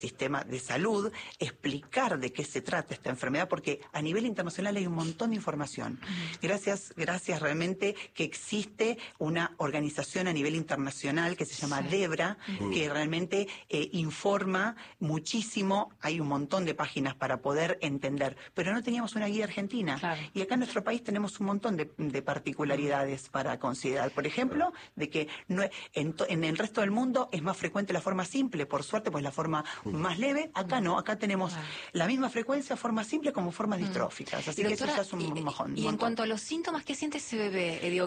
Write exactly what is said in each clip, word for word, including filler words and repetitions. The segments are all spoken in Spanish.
sistema de salud, explicar de qué se trata esta enfermedad, porque a nivel internacional hay un montón de información. Uh-huh. Gracias, gracias realmente que existe una organización a nivel internacional que se llama sí. DEBRA, uh-huh. que realmente eh, informa muchísimo, hay un montón de páginas para poder entender, pero no teníamos una guía argentina. Claro. Y acá en nuestro país tenemos un montón de, de particularidades uh-huh. para considerar. Por ejemplo, de que no, en, en el resto del mundo es más frecuente la forma simple, por suerte, pues la forma uh-huh. más leve. Acá no, acá tenemos uh-huh. la misma frecuencia, forma simple como formas uh-huh. distróficas. Así y que doctora, eso ya es un y, mojón. Y en cuanto a los síntomas, ¿qué siente ese bebé? Eh, digo,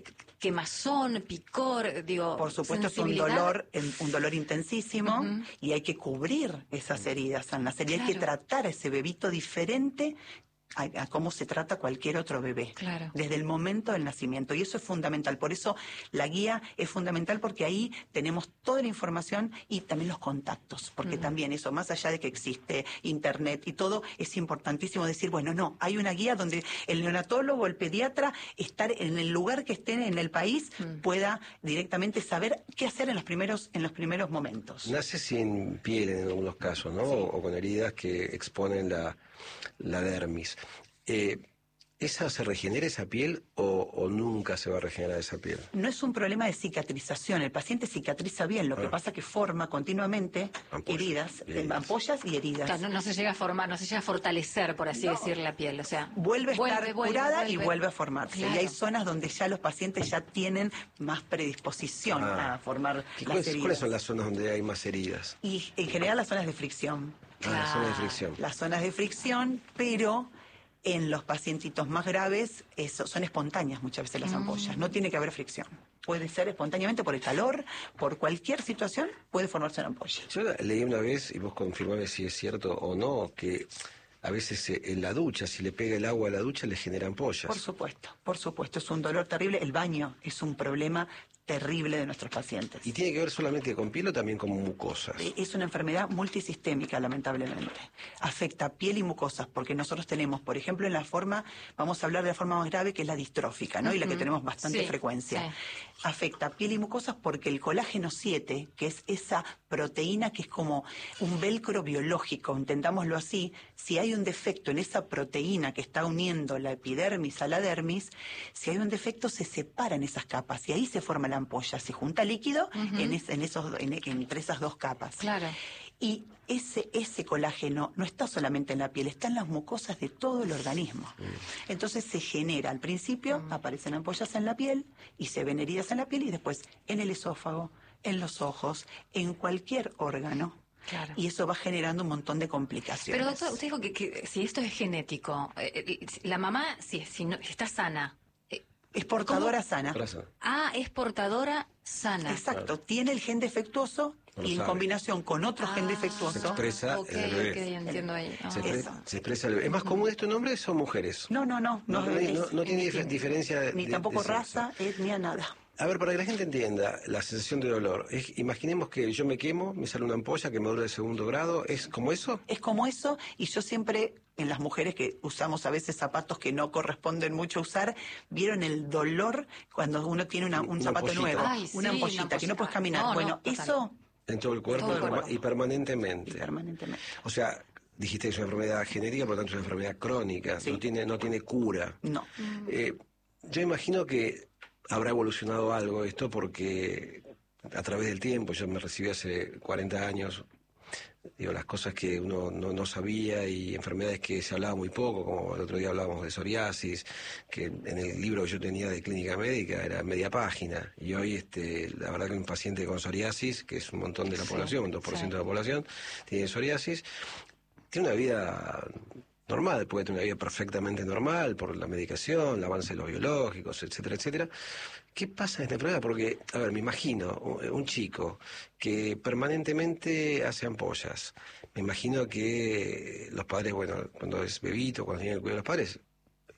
quemazón, picor, digo, por supuesto es un dolor, un dolor intensísimo uh-huh. y hay que cubrir esas heridas al nacer y claro. hay que tratar a ese bebito diferente A, a cómo se trata cualquier otro bebé, claro. desde el momento del nacimiento, y eso es fundamental. Por eso la guía es fundamental, porque ahí tenemos toda la información y también los contactos, porque uh-huh. también eso, más allá de que existe internet y todo, es importantísimo decir, bueno, no, hay una guía donde el neonatólogo, el pediatra, estar en el lugar que esté en el país, uh-huh. pueda directamente saber qué hacer en los primeros, en los primeros momentos. Nace sin piel en algunos casos, ¿no? Sí. O, o con heridas que exponen la, la dermis. Eh, ¿Esa se regenera esa piel o, o nunca se va a regenerar esa piel? No es un problema de cicatrización, el paciente cicatriza bien, lo ah. que pasa es que forma continuamente Ampollas, heridas, y heridas. ampollas y heridas. Claro, no, no se llega a formar, no se llega a fortalecer, por así no. decir, la piel, o sea... Vuelve a vuelve, estar vuelve, curada vuelve. y vuelve a formarse. Claro. Y hay zonas donde ya los pacientes ya tienen más predisposición ah. a formar las ¿Cuáles, heridas. ¿Cuáles son las zonas donde hay más heridas? Y en general las zonas de fricción. Ah, ah. las zonas de fricción. Las zonas de fricción, pero... En los pacientitos más graves eso, son espontáneas muchas veces las ampollas, mm. no tiene que haber fricción. Puede ser espontáneamente por el calor, por cualquier situación, puede formarse una ampolla. Yo leí una vez, y vos confirmame si es cierto o no, que a veces en la ducha, si le pega el agua a la ducha, le genera ampollas. Por supuesto, por supuesto, es un dolor terrible. El baño es un problema terrible de nuestros pacientes. ¿Y tiene que ver solamente con piel o también con mucosas? Es una enfermedad multisistémica, lamentablemente. Afecta piel y mucosas, porque nosotros tenemos, por ejemplo, en la forma, vamos a hablar de la forma más grave, que es la distrófica, ¿no? Uh-huh. Y la que tenemos bastante sí, frecuencia. Sí. Afecta piel y mucosas porque el colágeno siete, que es esa proteína que es como un velcro biológico, entendámoslo así, si hay un defecto en esa proteína que está uniendo la epidermis a la dermis, si hay un defecto se separan esas capas y ahí se forma la ampolla, se junta líquido uh-huh. en, es, en esos, en, entre esas dos capas. Claro. Y ese, ese colágeno no está solamente en la piel, está en las mucosas de todo el organismo. Mm. Entonces se genera, al principio mm. aparecen ampollas en la piel y se ven heridas en la piel y después en el esófago, en los ojos, en cualquier órgano. Claro. Y eso va generando un montón de complicaciones. Pero doctor, usted dijo que, que si esto es genético, eh, la mamá, si, si, no, si está sana... Es portadora ¿Cómo? sana. Ah, es portadora sana. Exacto, claro. Tiene el gen defectuoso no y en sabe. combinación con otro ah, gen defectuoso. Se expresa okay, en el bebé. Okay, entiendo ahí. Oh. Se, expre se expresa el bebé. ¿Es más común esto en hombres o mujeres? No, no, no. No, no, no, es, no, no tiene dif diferencia de, Ni de, tampoco de raza, etnia, nada. A ver, para que la gente entienda la sensación de dolor, es, imaginemos que yo me quemo, me sale una ampolla, quemadura de segundo grado, ¿es como eso? Es como eso, y yo siempre, en las mujeres que usamos a veces zapatos que no corresponden mucho a usar, ¿vieron el dolor cuando uno tiene una, un una zapato ampollita. nuevo? Ay, sí, una ampollita, una ampollita que no puedes caminar. No, bueno, no, eso... En todo el cuerpo, todo el cuerpo. y permanentemente. Y permanentemente. O sea, dijiste que es una enfermedad genética, por lo tanto es una enfermedad crónica, sí. no tiene no tiene cura. No. Eh, yo imagino que habrá evolucionado algo esto porque a través del tiempo, yo me recibí hace cuarenta años, digo, las cosas que uno no, no sabía y enfermedades que se hablaba muy poco, como el otro día hablábamos de psoriasis, que en el libro que yo tenía de clínica médica era media página, y hoy este la verdad que un paciente con psoriasis, que es un montón de la sí, población, un dos por ciento sí. de la población, tiene psoriasis, tiene una vida normal, puede tener una vida perfectamente normal por la medicación, el avance de los biológicos, etcétera, etcétera. ¿Qué pasa en esta enfermedad? Porque, a ver, me imagino un chico que permanentemente hace ampollas. Me imagino que los padres, bueno, cuando es bebito, cuando tienen el cuidado de los padres,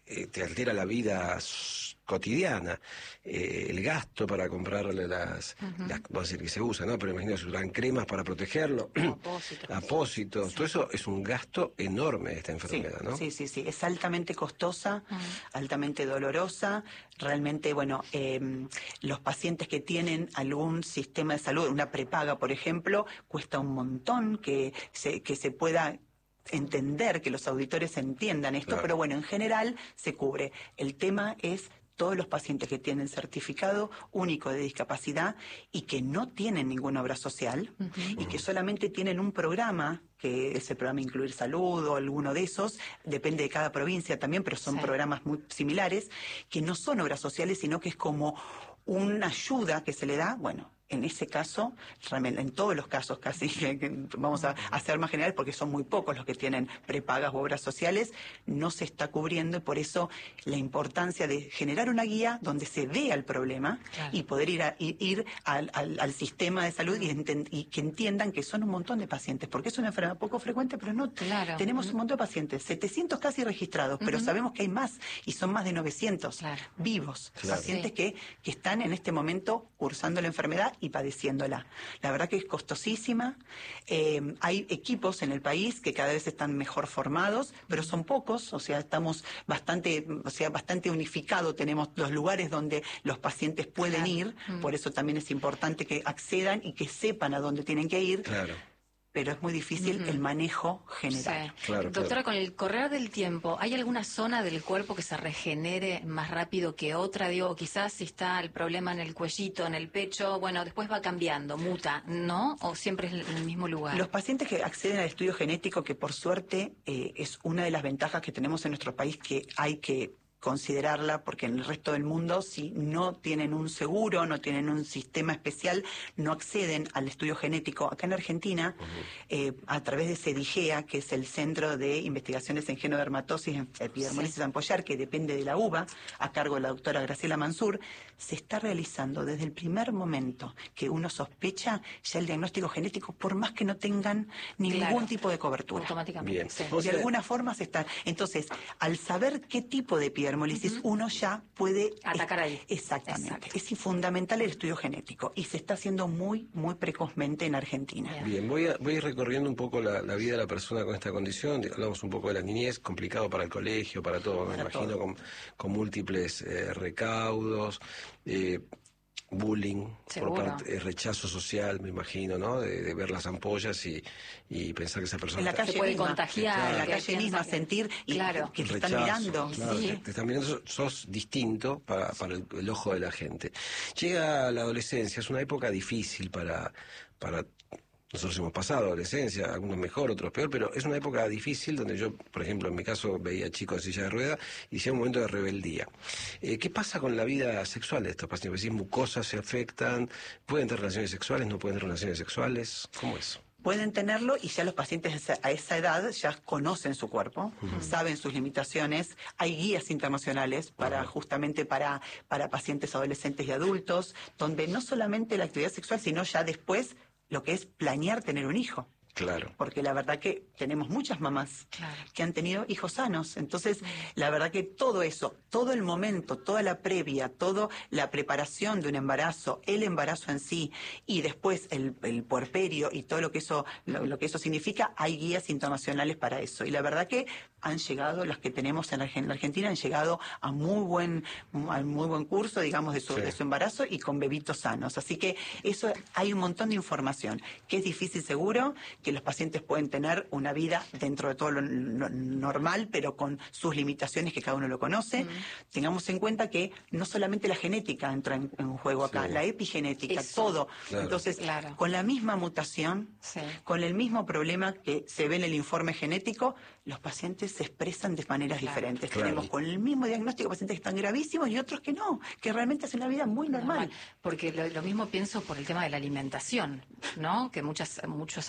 eh, te altera la vida cotidiana, eh, el gasto para comprarle las, uh-huh. las, vamos a decir que se usa, ¿no? Pero imagino que usan cremas para protegerlo, apósitos, apósitos sí. Todo eso es un gasto enorme de esta enfermedad, sí, ¿no? Sí, sí, sí, es altamente costosa, uh-huh. altamente dolorosa, realmente, bueno, eh, los pacientes que tienen algún sistema de salud, una prepaga, por ejemplo, cuesta un montón que se, que se pueda entender, que los auditores entiendan esto, claro. Pero bueno, en general se cubre. El tema es todos los pacientes que tienen certificado único de discapacidad y que no tienen ninguna obra social uh-huh. y que solamente tienen un programa, que es el programa Incluir Salud o alguno de esos, depende de cada provincia también, pero son sí. programas muy similares, que no son obras sociales, sino que es como una ayuda que se le da, bueno, en ese caso, en todos los casos casi, vamos a hacer más general porque son muy pocos los que tienen prepagas u obras sociales, no se está cubriendo y por eso la importancia de generar una guía donde se vea el problema claro. y poder ir, a, ir, ir al, al, al sistema de salud y, enten, y que entiendan que son un montón de pacientes, porque es una enfermedad poco frecuente, pero no claro. tenemos uh-huh. un montón de pacientes, setecientos casi registrados, uh-huh. pero sabemos que hay más y son más de novecientos claro. vivos, claro. pacientes sí. que, que están en este momento cursando la enfermedad y padeciéndola. La verdad que es costosísima. Eh, hay equipos en el país que cada vez están mejor formados, pero son pocos, o sea, estamos bastante, o sea, bastante unificados, tenemos los lugares donde los pacientes pueden claro. ir, mm. por eso también es importante que accedan y que sepan a dónde tienen que ir. Claro. Pero es muy difícil uh-huh. el manejo general. Sí. Claro, Doctora, claro. con el correr del tiempo, ¿hay alguna zona del cuerpo que se regenere más rápido que otra? Digo, quizás si está el problema en el cuellito, en el pecho, bueno, después va cambiando, muta, ¿no? ¿O siempre es en el mismo lugar? Los pacientes que acceden al estudio genético, que por suerte eh, es una de las ventajas que tenemos en nuestro país, que hay que considerarla, porque en el resto del mundo, si no tienen un seguro, no tienen un sistema especial, no acceden al estudio genético. Acá en Argentina, uh-huh. eh, a través de CEDIGEA, que es el Centro de Investigaciones en Genodermatosis, Epidermolisis sí. Ampollar, que depende de la U B A, a cargo de la doctora Graciela Mansur, se está realizando desde el primer momento que uno sospecha ya el diagnóstico genético, por más que no tengan ningún claro. tipo de cobertura. Automáticamente. Bien. Sí. De alguna forma se está. Entonces, al saber qué tipo de epidermolisis Uh-huh. uno ya puede atacar ahí. Exactamente. Exacto. Es fundamental el estudio genético y se está haciendo muy, muy precozmente en Argentina. Bien, Bien voy, a, voy a ir recorriendo un poco la, la vida de la persona con esta condición. Hablamos un poco de la niñez, complicado para el colegio, para todo, para me imagino, todo. Con, con múltiples eh, recaudos. Eh, bullying, Seguro. por parte, eh, rechazo social, me imagino, ¿no? De, de ver las ampollas y, y pensar que esa persona en la calle se puede misma, contagiar, claro. En la calle misma que... sentir y claro. que te rechazo, están mirando. Claro, sí. te, te están mirando, sos, sos distinto para, para el, el ojo de la gente. Llega la adolescencia, es una época difícil para, para nosotros hemos pasado adolescencia, algunos mejor, otros peor, pero es una época difícil donde yo, por ejemplo, en mi caso veía chicos en silla de ruedas y llega un momento de rebeldía. Eh, ¿Qué pasa con la vida sexual de estos pacientes? ¿Decís mucosas se afectan? ¿Pueden tener relaciones sexuales? ¿No pueden tener relaciones sexuales? ¿Cómo es? Pueden tenerlo y ya los pacientes a esa edad ya conocen su cuerpo, uh-huh. saben sus limitaciones. Hay guías internacionales para uh-huh. justamente para, para pacientes adolescentes y adultos, donde no solamente la actividad sexual, sino ya después lo que es planear tener un hijo. Claro. Porque la verdad que tenemos muchas mamás claro. que han tenido hijos sanos. Entonces, sí. la verdad que todo eso, todo el momento, toda la previa, toda la preparación de un embarazo, el embarazo en sí, y después el, el puerperio y todo lo que eso, lo, lo que eso significa, hay guías internacionales para eso. Y la verdad que han llegado, las que tenemos en la, en la Argentina, han llegado a muy buen, a muy buen curso, digamos, de su, sí. de su embarazo y con bebitos sanos. Así que eso, hay un montón de información, que es difícil seguro, que los pacientes pueden tener una vida dentro de todo lo, lo normal, pero con sus limitaciones que cada uno lo conoce. Mm. Tengamos en cuenta que no solamente la genética entra en, en juego acá, sí. la epigenética, eso. todo. Claro. Entonces, claro. con la misma mutación, sí. con el mismo problema que se ve en el informe genético, los pacientes se expresan de maneras claro. diferentes. Claro. Tenemos con el mismo diagnóstico pacientes que están gravísimos y otros que no, que realmente hacen una vida muy normal. normal. Porque lo, lo mismo pienso por el tema de la alimentación, ¿no? Que muchas, muchos alimentos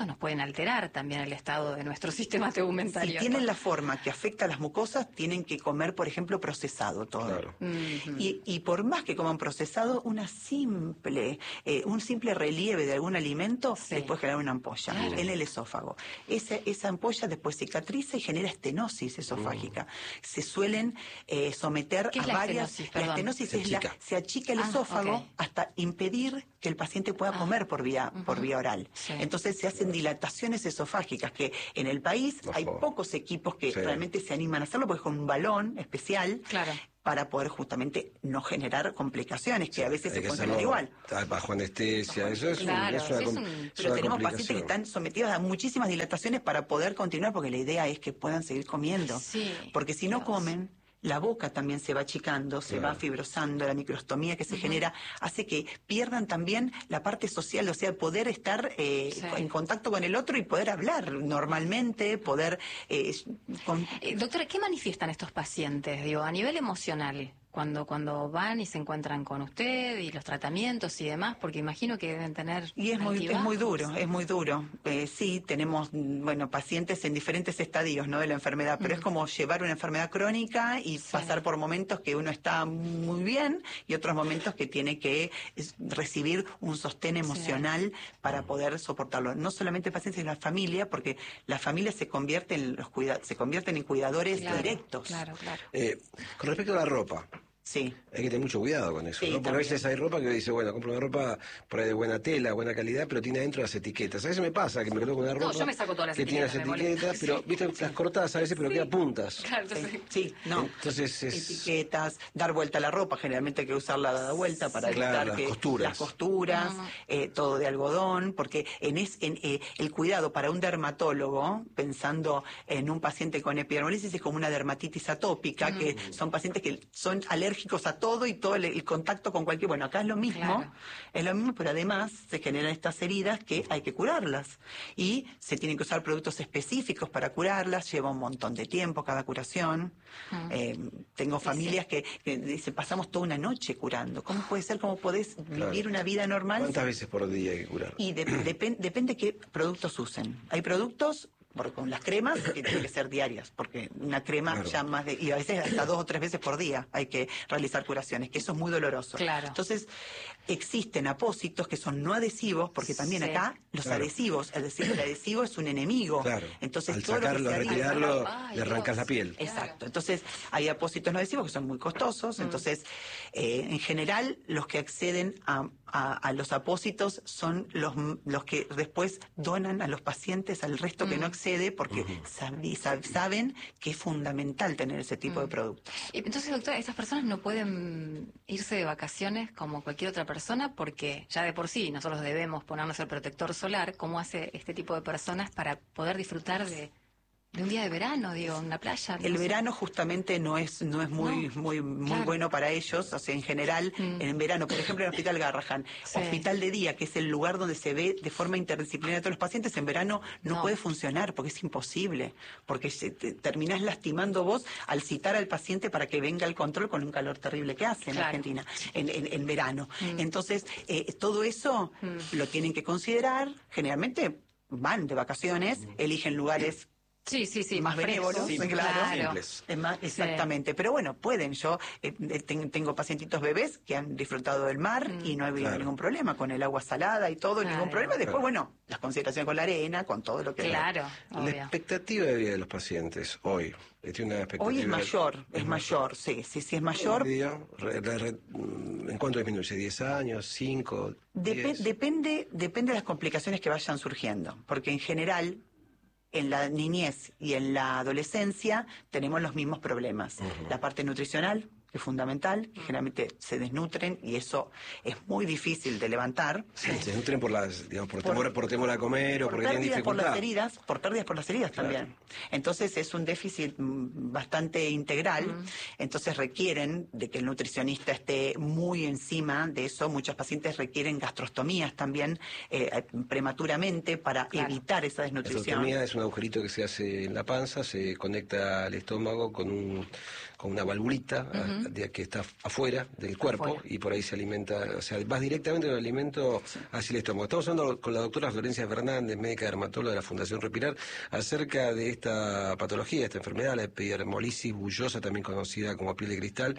alimentos nos pueden alterar también el estado de nuestro sistema tegumentario. Si tienen la forma que afecta a las mucosas, tienen que comer, por ejemplo, procesado todo. Claro. Uh-huh. Y, y por más que coman procesado, una simple, eh, un simple relieve de algún alimento Sí. les puede generar una ampolla Claro. en el esófago. Esa, esa ampolla después cicatriza y genera estenosis esofágica. Uh. Se suelen eh, someter ¿Qué a es la varias... estenosis? La Perdón. estenosis Se es la, achica. se achica el Ah, esófago ok. hasta impedir que el paciente pueda Ah. comer por vía, Ujú. por vía oral. Sí. Entonces se hacen dilataciones esofágicas que en el país Ojo. hay pocos equipos que Sí. realmente se animan a hacerlo porque es con un balón especial Claro. para poder justamente no generar complicaciones que a veces Hay se que pueden hacerlo generar igual. bajo anestesia, eso es, un- Claro, es una, sí, es com- un- es Pero una tenemos pacientes que complicación. están sometidos a muchísimas dilataciones para poder continuar porque la idea es que puedan seguir comiendo. Sí, Porque si no Dios. comen, la boca también se va achicando, se Claro. va fibrosando, la microstomía que se Ujú. genera hace que pierdan también la parte social, o sea, poder estar eh, Sí. en contacto con el otro y poder hablar normalmente, poder... eh, con- Eh, doctora, ¿qué manifiestan estos pacientes, digo, a nivel emocional? Cuando, cuando van y se encuentran con usted y los tratamientos y demás, porque imagino que deben tener Y es muy, es muy altibajos. duro, es muy duro. Eh, sí, tenemos, mm, bueno, pacientes en diferentes estadios, ¿no?, de la enfermedad, pero Mm. es como llevar una enfermedad crónica y Sí. pasar por momentos que uno está muy bien y otros momentos que tiene que es, recibir un sostén emocional para poder soportarlo. No solamente el paciente, sino la familia, porque la familia se convierte en los cuida se convierten en cuidadores Claro, directos. Claro, claro. Eh, con respecto a la ropa, Sí. hay que tener mucho cuidado con eso, Sí, ¿no? Porque a también. veces hay ropa que dice, bueno, compro una ropa por ahí de buena tela, buena calidad, pero tiene adentro las etiquetas. A veces me pasa que me coloco una ropa yo me saco todas las que tiene las etiquetas, me etiquetas, molesta. pero, Sí. viste, las cortadas a veces, pero queda puntas. Claro, entonces, Sí, sí, no. Entonces es... Etiquetas, dar vuelta a la ropa, generalmente hay que usarla dada vuelta para Sí, evitar claro, las que costuras. las costuras, Ah. eh, todo de algodón, porque en, es, en eh, el cuidado para un dermatólogo, pensando en un paciente con epidermolisis, es como una dermatitis atópica, que son pacientes que son alérgicos a todo y todo el, el contacto con cualquier... Bueno, acá es lo mismo, Claro. es lo mismo, pero además se generan estas heridas que hay que curarlas. Y se tienen que usar productos específicos para curarlas, lleva un montón de tiempo cada curación. Mm. Eh, tengo Sí, familias que, que dicen, pasamos toda una noche curando. ¿Cómo puede ser? ¿Cómo podés Claro. vivir una vida normal? ¿Cuántas veces por día hay que curar? Y de- depen- depende qué productos usen. Hay productos, por- con las cremas, que tienen que ser diarias, porque una crema Claro. ya más de, y a veces hasta dos o tres veces por día hay que realizar curaciones, que eso es muy doloroso. Claro. Entonces, existen apósitos que son no adhesivos, porque también Sí. acá los Claro. adhesivos, es decir, el adhesivo es un enemigo. Claro. Entonces, Al todo lo que sacarlo, se adhiere- retirarlo, Ay, le arrancas Dios. la piel. Exacto. Entonces, hay apósitos no adhesivos que son muy costosos. Mm. Entonces, eh, en general, los que acceden a, a- a los apósitos son los, los que después donan a los pacientes, al resto que Mm. no accede, porque sabi- sab- saben que es fundamental tener ese tipo de Mm. productos. Y entonces, doctora, esas personas no pueden irse de vacaciones como cualquier otra persona porque ya de por sí nosotros debemos ponernos el protector solar. ¿Cómo hace este tipo de personas para poder disfrutar de, de un día de verano, digo, en la playa? El No sé. verano justamente no es no es muy No, muy muy claro. bueno para ellos, o sea, en general Mm. en verano, por ejemplo, en el Hospital Garrahan, Sí. hospital de día, que es el lugar donde se ve de forma interdisciplinaria a todos los pacientes, en verano no, No. puede funcionar porque es imposible, porque se- te- terminás lastimando vos al citar al paciente para que venga al control con un calor terrible que hace en Claro. Argentina, en, en- en verano. Mm. Entonces, eh, todo eso Mm. lo tienen que considerar, generalmente van de vacaciones, eligen lugares Sí, sí, sí, más benévolos, frescos, claro. Simples. Es más, exactamente, pero bueno, pueden. Yo eh, eh, ten- tengo pacientitos bebés que han disfrutado del mar Mm. y no ha habido Claro. ningún problema con el agua salada y todo, Claro. ningún problema. Después, Claro. bueno, las consideraciones con la arena, con todo lo que... Claro, La obvio. expectativa de vida de los pacientes hoy, tiene una expectativa... Hoy es mayor, es mayor, sí, sí, sí, es mayor. Promedio, re- re- re- ¿En cuánto disminuye? ¿diez años? ¿cinco? Depe- diez? depende, depende de las complicaciones que vayan surgiendo, porque en general en la niñez y en la adolescencia tenemos los mismos problemas. Ujú. La parte nutricional, que es fundamental, que generalmente se desnutren y eso es muy difícil de levantar. Sí, se nutren por las, digamos, por, Por- temor, por temor a comer o Por porque tienen pérdidas por las dificultad. heridas, por pérdidas por las heridas Claro. también. Entonces es un déficit mm, bastante integral, Mm. entonces requieren de que el nutricionista esté muy encima de eso. Muchos pacientes requieren gastrostomías también eh, prematuramente para Claro. evitar esa La desnutrición. gastrotomía es un agujerito que se hace en la panza, se conecta al estómago con un con una valvulita, Ujú. Ujú. de, que está afuera del cuerpo Afuera. y por ahí se alimenta, o sea, vas directamente del alimento hacia el estómago. Estamos hablando con la doctora Florencia Fernández, médica dermatóloga de la Fundación Respirar, acerca de esta patología, esta enfermedad, la epidermolisis bullosa, también conocida como piel de cristal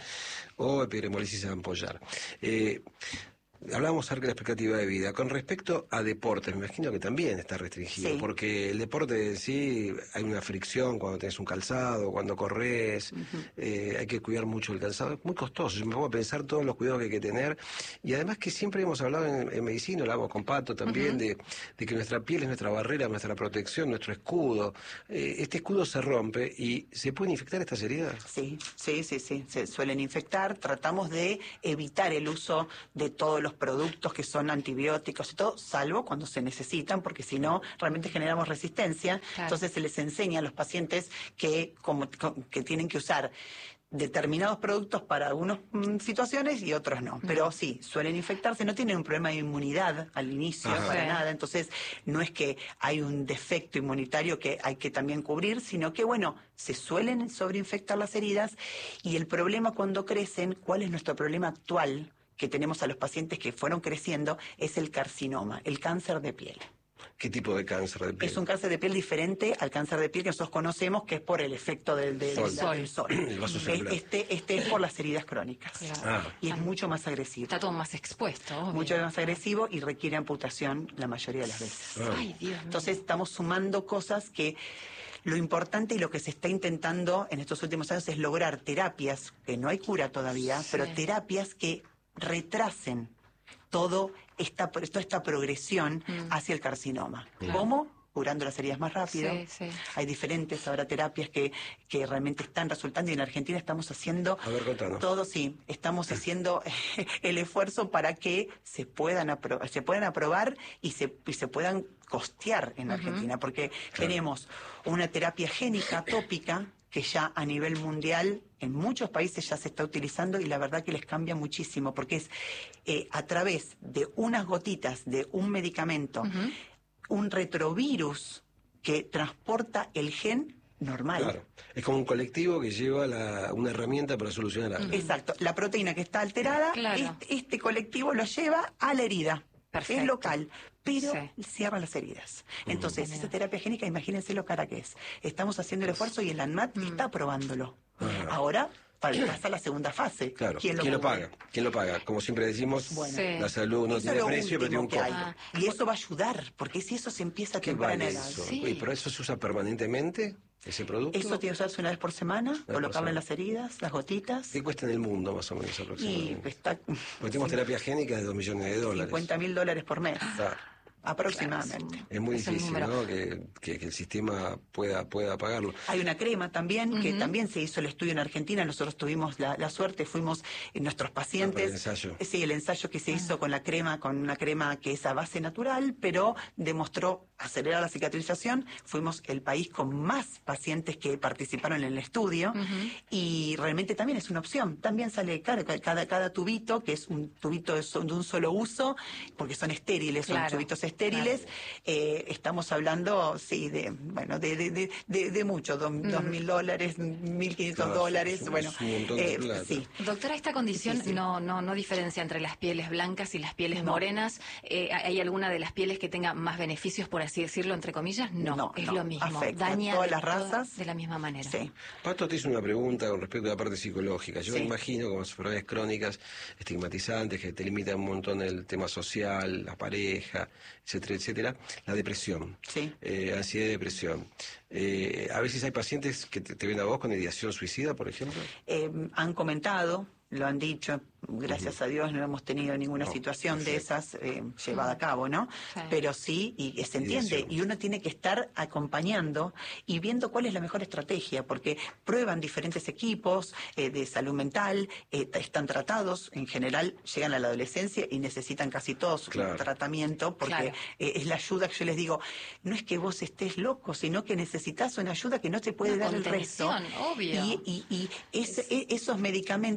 o epidermolisis ampollar. Eh, Hablábamos acerca de la expectativa de vida. Con respecto a deportes, me imagino que también está restringido, Sí. porque el deporte en sí hay una fricción cuando tenés un calzado, cuando corres, uh-huh. eh, hay que cuidar mucho el calzado, es muy costoso. Yo me pongo a pensar todos los cuidados que hay que tener, y además que siempre hemos hablado en, en medicina, hablamos con Pato también, uh-huh. de, de que nuestra piel es nuestra barrera, nuestra protección, nuestro escudo. Eh, este escudo se rompe y ¿se pueden infectar estas heridas? Sí, sí, sí, sí, se suelen infectar. Tratamos de evitar el uso de todos los productos que son antibióticos y todo, salvo cuando se necesitan, porque si no, realmente generamos resistencia. Claro. Entonces se les enseña a los pacientes que, como, que tienen que usar determinados productos para algunas mm, situaciones y otros no. Pero sí, suelen infectarse, no tienen un problema de inmunidad al inicio, Ajá. para nada. Entonces, no es que hay un defecto inmunitario que hay que también cubrir, sino que, bueno, se suelen sobreinfectar las heridas. Y el problema cuando crecen, ¿cuál es nuestro problema actual que tenemos a los pacientes que fueron creciendo? Es el carcinoma, el cáncer de piel. ¿Qué tipo de cáncer de piel? Es un cáncer de piel diferente al cáncer de piel que nosotros conocemos, que es por el efecto del, del sol. sol. Del sol. El vaso celular. Este, este es por las heridas crónicas. Claro. Ah. Y es mucho más agresivo. Está todo más expuesto. Obvio. Mucho más agresivo y requiere amputación la mayoría de las veces. Ah. Ay, Dios mío. Entonces estamos sumando cosas que... Lo importante y lo que se está intentando en estos últimos años es lograr terapias, que no hay cura todavía, sí. pero terapias que retrasen todo esta, toda esta progresión mm. hacia el carcinoma. Claro. ¿Cómo? Curando las heridas más rápido. Sí, sí. Hay diferentes ahora terapias que, que realmente están resultando y en Argentina estamos haciendo A ver, contanos. todo, sí, estamos haciendo el esfuerzo para que se puedan, apro- se puedan aprobar y se, y se puedan costear en uh-huh. Argentina, porque claro. tenemos una terapia génica tópica que ya a nivel mundial en muchos países ya se está utilizando y la verdad que les cambia muchísimo, porque es eh, a través de unas gotitas de un medicamento, uh-huh. un retrovirus que transporta el gen normal. Claro, es como un colectivo que lleva la, una herramienta para solucionar algo. Exacto, la proteína que está alterada, claro. este, este colectivo lo lleva a la herida. Perfecto. Es local, pero sí. cierra las heridas. Entonces, uh-huh. esa terapia génica, imagínense lo cara que es. Estamos haciendo el esfuerzo y el ANMAT uh-huh. está aprobándolo. Uh-huh. Ahora pasa la segunda fase. Claro. ¿Quién lo, ¿Quién lo paga? ¿Quién lo paga? Como siempre decimos, bueno, sí. la salud no tiene precio, pero tiene un costo. Ah. Y eso va a ayudar, porque si eso se empieza a temprana edad. Sí. Oye, ¿pero eso se usa permanentemente? ¿Ese producto? Eso tiene que usarse una vez por semana, una colocarle en las heridas, las gotitas. ¿Qué cuesta en el mundo más o menos aproximadamente? Y está... Porque tenemos sí. terapia génica de dos millones de dólares. cincuenta mil dólares por mes. Está. Aproximadamente. Claro, es muy es difícil, ¿no? Que, que, que el sistema pueda pueda pagarlo. Hay una crema también, uh-huh. que también se hizo el estudio en Argentina. Nosotros tuvimos la, la suerte, fuimos en nuestros pacientes. Ah, el ensayo. Sí, el ensayo que se hizo uh-huh. con la crema, con una crema que es a base natural, pero demostró acelerar la cicatrización. Fuimos el país con más pacientes que participaron en el estudio uh-huh. y realmente también es una opción. También sale caro cada, cada tubito, que es un tubito de, de un solo uso, porque son estériles, claro. son tubitos estériles. Estériles, claro. eh, estamos hablando, sí, de bueno, de de, de, de, de mucho, do, mm. dos mil dólares, mil quinientos no, dólares, es, bueno, es un montón de plata. Eh, sí. Doctora, esta condición sí, sí. no no no diferencia entre las pieles blancas y las pieles no. morenas. Eh, ¿Hay alguna de las pieles que tenga más beneficios, por así decirlo, entre comillas? No, no es no. lo mismo. Afecta Daña todas las razas de la misma manera. Sí. Pato te hizo una pregunta con respecto a la parte psicológica. Yo sí. me imagino como enfermedades crónicas, estigmatizantes, que te limitan un montón el tema social, la pareja, etcétera, etcétera. La depresión, sí. eh, ansiedad y depresión. Eh, a veces hay pacientes que te, te ven a vos con ideación suicida, por ejemplo. Eh, han comentado, lo han dicho, gracias uh-huh. a Dios no hemos tenido ninguna oh, situación perfecto. de esas eh, llevada a cabo, ¿no? Sí. Pero sí, y se entiende, Ideación. y uno tiene que estar acompañando y viendo cuál es la mejor estrategia, porque prueban diferentes equipos eh, de salud mental, eh, están tratados, en general llegan a la adolescencia y necesitan casi todos claro. un tratamiento, porque claro. eh, es la ayuda que yo les digo, no es que vos estés loco, sino que necesitas una ayuda que no te puede una dar el resto. Obvio. Y, y, y es, esos medicamentos que pueden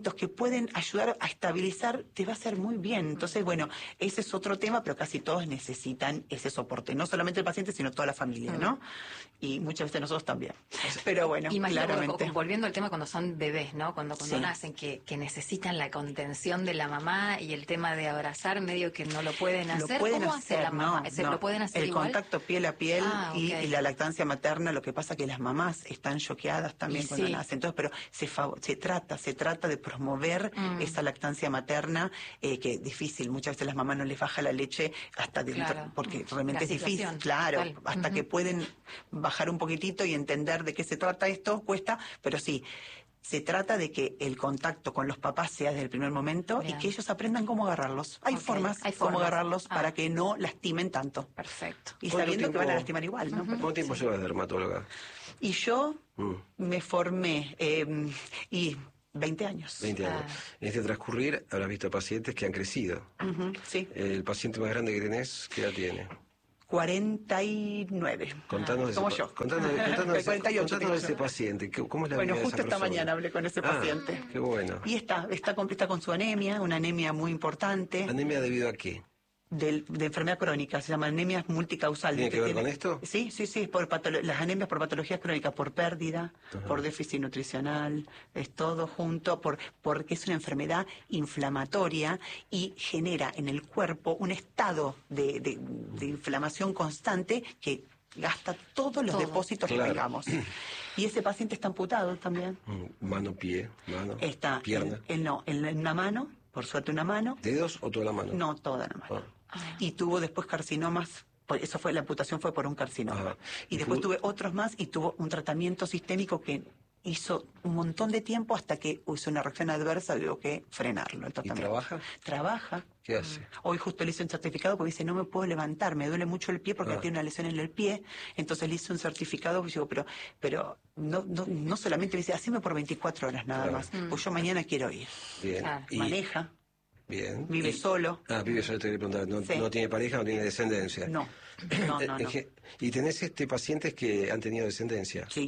pueden ayudar a estabilizar, te va a hacer muy bien. Entonces, bueno, ese es otro tema, pero casi todos necesitan ese soporte. No solamente el paciente, sino toda la familia, mm. ¿no? Y muchas veces nosotros también. Pero bueno, imagino, claramente. Volviendo al tema cuando son bebés, ¿no? Cuando, cuando sí. nacen, que, que necesitan la contención de la mamá y el tema de abrazar, medio que no lo pueden hacer. Lo pueden ¿Cómo hacer, hace la mamá? no, ¿Se no. lo pueden hacer El igual? contacto piel a piel ah, y, okay. y la lactancia materna, lo que pasa es que las mamás están choqueadas también y cuando sí. nacen. Entonces, pero se, se trata, se trata de promover mm. esa lactancia materna, eh, que es difícil. Muchas veces las mamás no les baja la leche hasta de claro. porque realmente la es difícil. situación, Claro, total. hasta uh-huh. que pueden bajar un poquitito y entender de qué se trata esto, cuesta, pero sí. Se trata de que el contacto con los papás sea desde el primer momento Bien. y que ellos aprendan cómo agarrarlos. Hay, okay. formas Hay formas cómo agarrarlos ah. para que no lastimen tanto. Perfecto. Y sabiendo tiempo, que van a lastimar igual, ¿no? Uh-huh. ¿Cuánto tiempo sí. llevas de dermatóloga? Y yo mm. me formé eh, y veinte años. veinte años. Ah. En este transcurrir habrás visto pacientes que han crecido. Uh-huh. Sí. El paciente más grande que tenés, ¿qué edad tiene? cuarenta y nueve. Contanos Como ese, yo. Contanos, contanos, cuarenta y ocho contanos de ese paciente. ¿Cómo es la bueno, vida de justo esa esta persona? mañana hablé con ese ah, paciente. Qué bueno. Y está, está completa con su anemia, una anemia muy importante. ¿Anemia debido a qué? De, de enfermedad crónica, se llama anemia multicausal. ¿Tiene que ver tiene, con esto? Sí, sí, sí, por patolo- las anemias por patologías crónicas, por pérdida, Ajá. por déficit nutricional, es todo junto, por porque es una enfermedad inflamatoria y genera en el cuerpo un estado de, de, de inflamación constante que gasta todos los todo. depósitos claro. que tengamos. Y ese paciente está amputado también. Mano, pie, mano, está pierna. En, en, no, en una mano, por suerte una mano. ¿Dedos o toda la mano? No, toda la mano. Ah. Y tuvo después carcinomas, eso fue, la amputación fue por un carcinoma. Ajá. Y después tuve otros más y tuvo un tratamiento sistémico que hizo un montón de tiempo hasta que hizo una reacción adversa y hubo que frenarlo. El ¿Y trabaja? Trabaja. ¿Qué hace? Hoy justo le hice un certificado porque dice, no me puedo levantar, me duele mucho el pie porque ah. tiene una lesión en el pie. Entonces le hice un certificado y digo, pero, pero no, no, no solamente me dice, haceme por veinticuatro horas nada claro. más, mm. pues yo mañana quiero ir. Bien. Claro. Y maneja. Bien. Vive y, solo. Ah, vive solo, te quería preguntar. No, sí. no tiene pareja, no tiene descendencia. No, no, no, no. ¿Y tenés este pacientes que han tenido descendencia? Sí.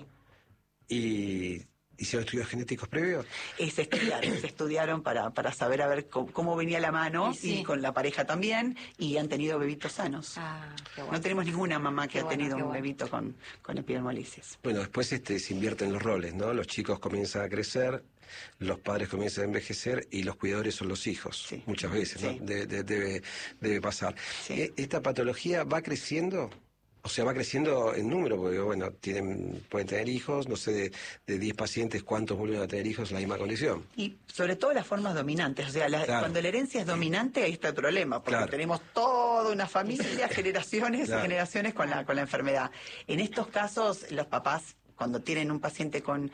¿Y hicieron estudios genéticos previos? Eh, se estudiaron, se estudiaron para, para saber a ver cómo, cómo venía la mano y, sí. y con la pareja también, y han tenido bebitos sanos. Ah, qué bueno. No tenemos ninguna mamá que qué ha bueno, tenido un bueno. bebito con, con epidermolisis. Bueno, después este, se invierten los roles, ¿no? Los chicos comienzan a crecer, los padres comienzan a envejecer y los cuidadores son los hijos, sí. muchas veces, ¿no? Sí. De, de, debe, debe pasar. Sí. ¿Esta patología va creciendo? O sea, va creciendo en número, porque bueno, tienen, pueden tener hijos, no sé, de, de diez pacientes, ¿cuántos vuelven a tener hijos en la misma condición? Y sobre todo las formas dominantes, o sea, la, claro. cuando la herencia es dominante, ahí está el problema, porque claro. tenemos toda una familia, generaciones claro. y generaciones con la, con la enfermedad. En estos casos, los papás, cuando tienen un paciente con,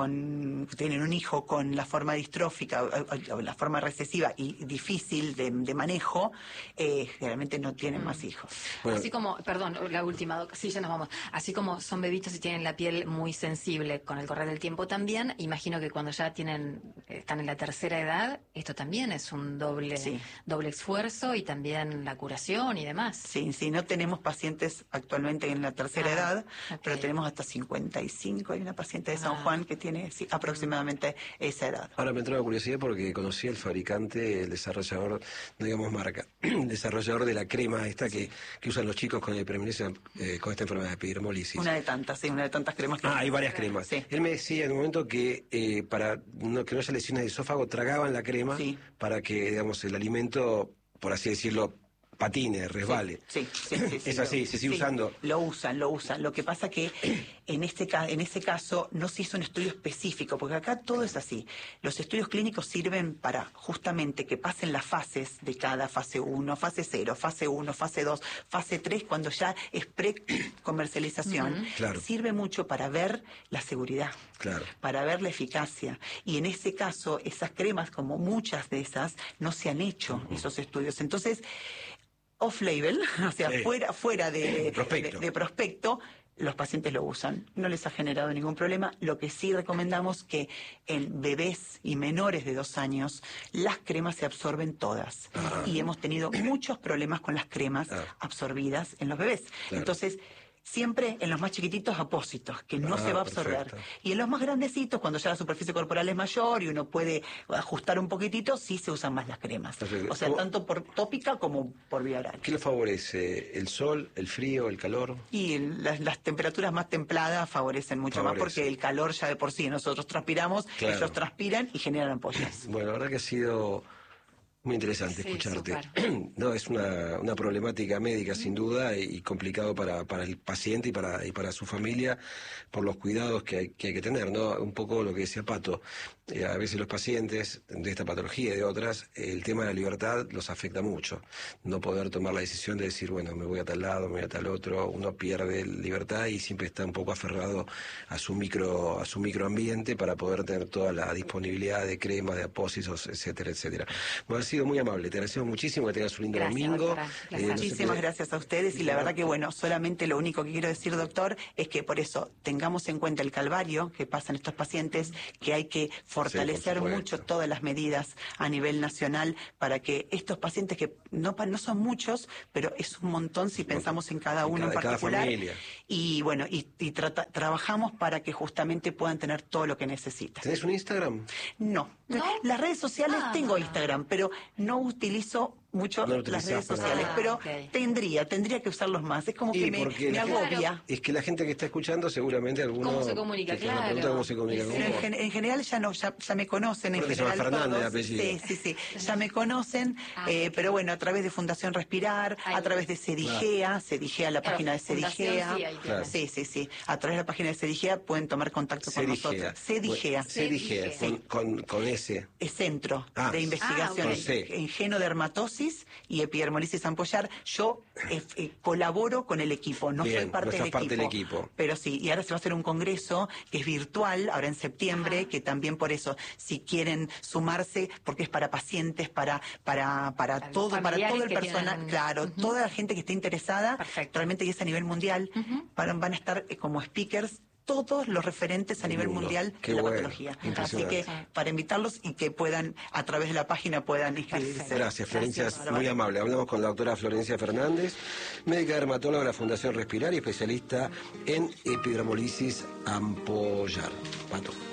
con tienen un hijo con la forma distrófica o, o la forma recesiva y difícil de, de manejo, eh, generalmente no tienen mm. más hijos. Bueno. Así como, perdón, la última, sí, ya nos vamos. Así como son bebitos y tienen la piel muy sensible con el correr del tiempo también, imagino que cuando ya tienen, están en la tercera edad, esto también es un doble, sí. doble esfuerzo y también la curación y demás. Sí, sí, no tenemos pacientes actualmente en la tercera ah, edad, okay. pero tenemos hasta cincuenta y cinco. Hay una paciente de San ah. Juan que tiene sí, aproximadamente esa edad. Ahora me entró la curiosidad porque conocí al fabricante, el desarrollador, no digamos marca, el desarrollador de la crema esta sí. que, que usan los chicos con epidermolisis, eh, con esta enfermedad de epidermolisis. Una de tantas, sí, una de tantas cremas que... Ah, hay varias cremas. Sí. Él me decía en un momento que eh, para no, que no haya lesiones de esófago, tragaban la crema sí. para que, digamos, el alimento, por así decirlo, patine, resbale. Sí, sí, sí, sí, es así, lo, se sigue sí, usando. Lo usan, lo usan. Lo que pasa que en este en ese caso no se hizo un estudio específico, porque acá todo es así. Los estudios clínicos sirven para justamente que pasen las fases de cada fase uno, fase cero, fase uno, fase dos, fase tres, cuando ya es pre-comercialización. Uh-huh. Claro. Sirve mucho para ver la seguridad, claro. para ver la eficacia. Y en ese caso, esas cremas, como muchas de esas, no se han hecho uh-huh. esos estudios. Entonces, off-label, o sea, sí. fuera, fuera de, prospecto. De, de prospecto, los pacientes lo usan. No les ha generado ningún problema. Lo que sí recomendamos que en bebés y menores de dos años, las cremas se absorben todas. Ah. Y hemos tenido muchos problemas con las cremas ah. absorbidas en los bebés. Claro. Entonces, siempre en los más chiquititos apósitos, que no Ah, se va a absorber. perfecto. Y en los más grandecitos, cuando ya la superficie corporal es mayor y uno puede ajustar un poquitito, sí se usan más las cremas. Perfecto. O sea, ¿Cómo- tanto por tópica como por vía oral. ¿Qué le favorece? ¿El sol, el frío, el calor? Y las, las temperaturas más templadas favorecen mucho más Favorece. porque el calor ya de por sí, nosotros transpiramos, Claro. ellos transpiran y generan ampollas. Bueno, la verdad que ha sido muy interesante Sí, escucharte. súper. No, es una, una problemática médica sin duda y, y complicado para, para el paciente y para, y para su familia por los cuidados que hay que, hay que tener, ¿no? Un poco lo que decía Pato, eh, a veces los pacientes de esta patología y de otras, eh, el tema de la libertad los afecta mucho. No poder tomar la decisión de decir, bueno, me voy a tal lado, me voy a tal otro, uno pierde libertad y siempre está un poco aferrado a su micro, a su microambiente para poder tener toda la disponibilidad de cremas, de apósitos, etcétera, etcétera. Bueno, ha sido muy amable, te agradecemos muchísimo, que tengas un lindo Gracias, domingo. doctora. Eh, no sé Muchísimas qué- gracias a ustedes y la verdad que bueno, solamente lo único que quiero decir, doctor, es que por eso tengamos en cuenta el calvario que pasan estos pacientes, que hay que fortalecer supuesto. mucho todas las medidas a nivel nacional para que estos pacientes que no, pa- no son muchos, pero es un montón si pensamos en cada En uno cada- en cada particular. familia. Y bueno, y, y trata- trabajamos para que justamente puedan tener todo lo que necesitan. ¿Tenés un Instagram? No. ¿No? Las redes sociales Ah. tengo Instagram, pero no utilizo mucho No lo las utilizás redes para sociales, nada. pero Ah, ok. tendría, tendría que usarlos más. Es como Y que me, porque me la gente- agobia. Es que la gente que está escuchando seguramente alguno... ¿Cómo se comunica? que nos Claro. pregunta cómo se comunica Sí, con Pero en, vos. gen- en general ya no, ya, ya me conocen, en Creo que se llama general Fernández el todos. apellido. Sí, sí, sí. Ya me conocen, Ah, eh, ok. pero bueno, a través de Fundación Respirar, Ahí. a través de Cedigea, Cedigea, la Claro, página de Fundación, Cedigea. sí, ahí Claro. Sí, sí, sí. A través de la página de Cedigea pueden tomar contacto con Cedigea. nosotros. Cedigea. Cedigea, Sí. con, con, con S. Es Centro Ah. de Investigación Ah, ok. en, en Genodermatosis y Epidermolisis Ampollar. Yo eh, eh, colaboro con el equipo, no Bien, soy parte, no del, sos parte equipo, del equipo. Pero sí, y ahora se va a hacer un congreso que es virtual, ahora en septiembre, Ajá. que también por eso, si quieren sumarse, porque es para pacientes, para para para, Para los todo, para familiares todo el que personal, tienen- claro, Ujú. toda la gente que esté interesada, Perfecto. realmente y es a nivel mundial, Ujú. van, van a estar eh, como speakers todos los referentes a Del nivel mundo. mundial Qué de la bueno, patología. Así impresionante. que para invitarlos y que puedan, a través de la página, puedan inscribirse. Perfecto. Gracias, Florencia, Gracias, es muy Bárbara. amable. Hablamos con la doctora Florencia Fernández, médica dermatóloga de la Fundación Respirar y especialista en epidermolisis ampollar. Pato.